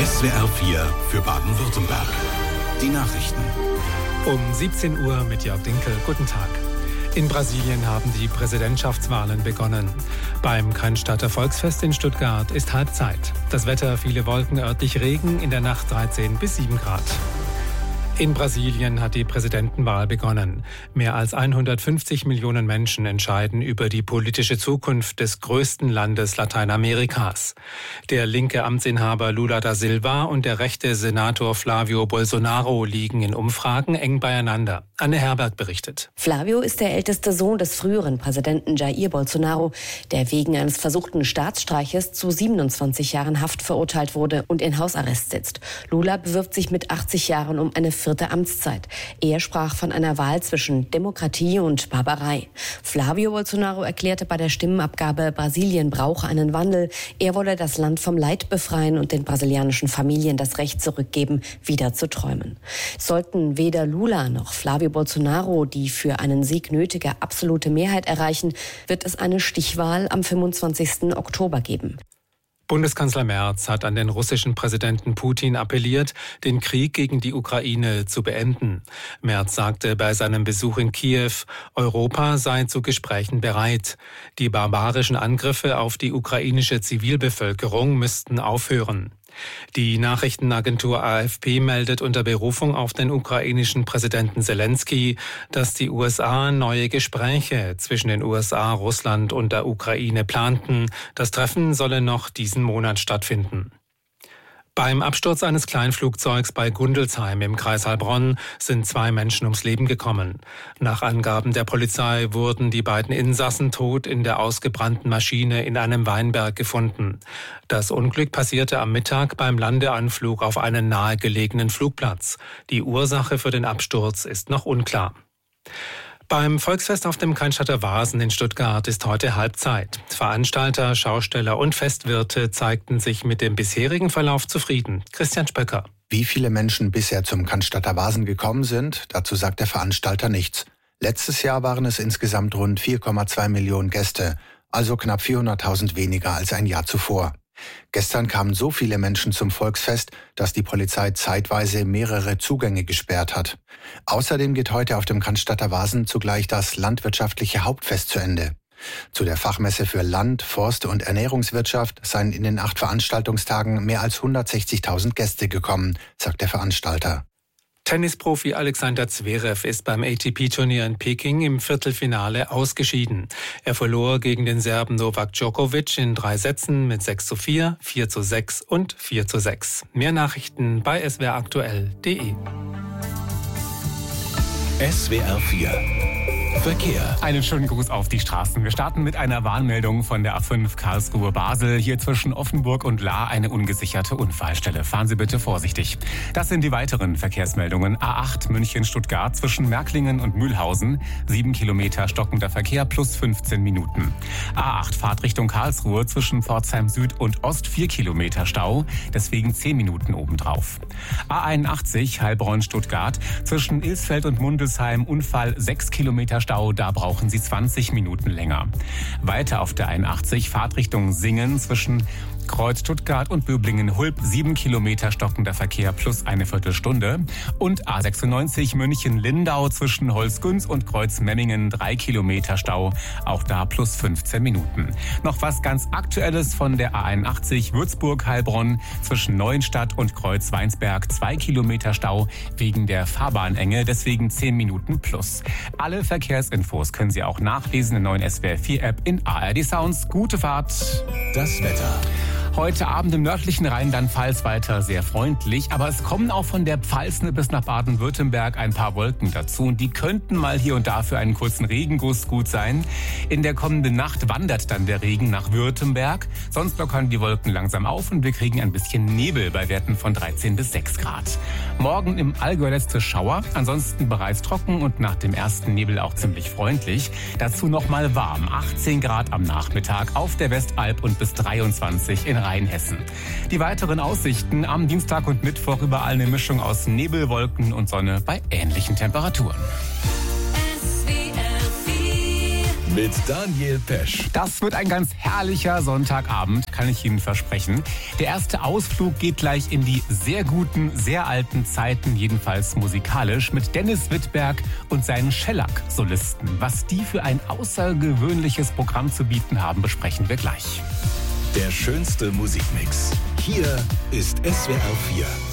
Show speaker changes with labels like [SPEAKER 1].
[SPEAKER 1] SWR 4 für Baden-Württemberg. Die Nachrichten.
[SPEAKER 2] Um 17 Uhr mit Jörg Dinkel. Guten Tag. In Brasilien haben die Präsidentschaftswahlen begonnen. Beim Cannstatter Volksfest in Stuttgart ist Halbzeit. Das Wetter, viele Wolken, örtlich Regen, in der Nacht 13 bis 7 Grad. In Brasilien hat die Präsidentenwahl begonnen. Mehr als 150 Millionen Menschen entscheiden über die politische Zukunft des größten Landes Lateinamerikas. Der linke Amtsinhaber Lula da Silva und der rechte Senator Flavio Bolsonaro liegen in Umfragen eng beieinander. Anne Herberg berichtet.
[SPEAKER 3] Flavio ist der älteste Sohn des früheren Präsidenten Jair Bolsonaro, der wegen eines versuchten Staatsstreiches zu 27 Jahren Haft verurteilt wurde und in Hausarrest sitzt. Lula bewirbt sich mit 80 Jahren um eine 4. Amtszeit. Er sprach von einer Wahl zwischen Demokratie und Barbarei. Flavio Bolsonaro erklärte bei der Stimmenabgabe, Brasilien brauche einen Wandel. Er wolle das Land vom Leid befreien und den brasilianischen Familien das Recht zurückgeben, wieder zu träumen. Sollten weder Lula noch Flavio Bolsonaro die für einen Sieg nötige absolute Mehrheit erreichen, wird es eine Stichwahl am 25. Oktober geben.
[SPEAKER 2] Bundeskanzler Merz hat an den russischen Präsidenten Putin appelliert, den Krieg gegen die Ukraine zu beenden. Merz sagte bei seinem Besuch in Kiew, Europa sei zu Gesprächen bereit. Die barbarischen Angriffe auf die ukrainische Zivilbevölkerung müssten aufhören. Die Nachrichtenagentur AFP meldet unter Berufung auf den ukrainischen Präsidenten Selenskyj, dass die USA neue Gespräche zwischen den USA, Russland und der Ukraine planten. Das Treffen solle noch diesen Monat stattfinden. Beim Absturz eines Kleinflugzeugs bei Gundelsheim im Kreis Heilbronn sind 2 Menschen ums Leben gekommen. Nach Angaben der Polizei wurden die beiden Insassen tot in der ausgebrannten Maschine in einem Weinberg gefunden. Das Unglück passierte am Mittag beim Landeanflug auf einen nahegelegenen Flugplatz. Die Ursache für den Absturz ist noch unklar. Beim Volksfest auf dem Cannstatter Wasen in Stuttgart ist heute Halbzeit. Veranstalter, Schausteller und Festwirte zeigten sich mit dem bisherigen Verlauf zufrieden. Christian Spöcker.
[SPEAKER 4] Wie viele Menschen bisher zum Cannstatter Wasen gekommen sind, dazu sagt der Veranstalter nichts. Letztes Jahr waren es insgesamt rund 4,2 Millionen Gäste, also knapp 400.000 weniger als ein Jahr zuvor. Gestern kamen so viele Menschen zum Volksfest, dass die Polizei zeitweise mehrere Zugänge gesperrt hat. Außerdem geht heute auf dem Cannstatter Wasen zugleich das landwirtschaftliche Hauptfest zu Ende. Zu der Fachmesse für Land-, Forst- und Ernährungswirtschaft seien in den 8 Veranstaltungstagen mehr als 160.000 Gäste gekommen, sagt der Veranstalter.
[SPEAKER 2] Tennisprofi Alexander Zverev ist beim ATP-Turnier in Peking im Viertelfinale ausgeschieden. Er verlor gegen den Serben Novak Djokovic in 3 Sätzen mit 6:4, 4:6 und 4:6. Mehr Nachrichten bei swraktuell.de.
[SPEAKER 1] SWR 4 Verkehr.
[SPEAKER 5] Einen schönen Gruß auf die Straßen. Wir starten mit einer Warnmeldung von der A5 Karlsruhe-Basel. Hier zwischen Offenburg und Lahr eine ungesicherte Unfallstelle. Fahren Sie bitte vorsichtig. Das sind die weiteren Verkehrsmeldungen. A8 München-Stuttgart zwischen Märklingen und Mühlhausen. 7 Kilometer stockender Verkehr plus 15 Minuten. A8 Fahrtrichtung Karlsruhe zwischen Pforzheim Süd und Ost 4 Kilometer Stau. Deswegen 10 Minuten obendrauf. A81 Heilbronn-Stuttgart zwischen Ilsfeld und Mundelsheim Unfall 6 Kilometer Stau, da brauchen Sie 20 Minuten länger. Weiter auf der 81 Fahrtrichtung Singen zwischen Kreuz Stuttgart und Böblingen-Hulb 7 Kilometer stockender Verkehr plus eine Viertelstunde. Und A96 München-Lindau zwischen Holzgünz und Kreuz-Memmingen 3 Kilometer Stau, auch da plus 15 Minuten. Noch was ganz Aktuelles von der A81 Würzburg-Heilbronn zwischen Neuenstadt und Kreuz-Weinsberg 2 Kilometer Stau wegen der Fahrbahnenge, deswegen 10 Minuten plus. Alle Verkehrsinfos können Sie auch nachlesen in der neuen SWR 4 App in ARD Sounds. Gute Fahrt.
[SPEAKER 1] Das Wetter.
[SPEAKER 5] Heute Abend im nördlichen Rheinland-Pfalz weiter sehr freundlich, aber es kommen auch von der Pfalz bis nach Baden-Württemberg ein paar Wolken dazu und die könnten mal hier und da für einen kurzen Regenguss gut sein. In der kommenden Nacht wandert dann der Regen nach Württemberg, sonst lockern die Wolken langsam auf und wir kriegen ein bisschen Nebel bei Werten von 13 bis 6 Grad. Morgen im Allgäu letzte Schauer, ansonsten bereits trocken und nach dem ersten Nebel auch ziemlich freundlich. Dazu nochmal warm, 18 Grad am Nachmittag auf der Westalb und bis 23 in Rheinhessen. Die weiteren Aussichten am Dienstag und Mittwoch überall eine Mischung aus Nebel, Wolken und Sonne bei ähnlichen Temperaturen.
[SPEAKER 1] mit Daniel Pesch.
[SPEAKER 5] Das wird ein ganz herrlicher Sonntagabend, kann ich Ihnen versprechen. Der erste Ausflug geht gleich in die sehr guten, sehr alten Zeiten, jedenfalls musikalisch, mit Dennis Wittberg und seinen Shellac-Solisten. Was die für ein außergewöhnliches Programm zu bieten haben, besprechen wir gleich.
[SPEAKER 1] Der schönste Musikmix. Hier ist SWR 4.